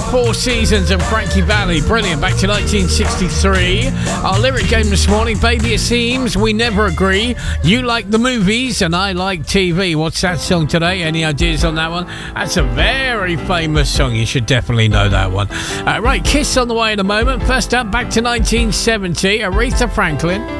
Four Seasons and Frankie Valli. Brilliant. Back to 1963. Our lyric game this morning, Baby It Seems We Never Agree. You like the movies and I like TV. What's that song today? Any ideas on that one? That's a very famous song. You should definitely know that one. Right, Kiss on the way in a moment. First up, back to 1970. Aretha Franklin.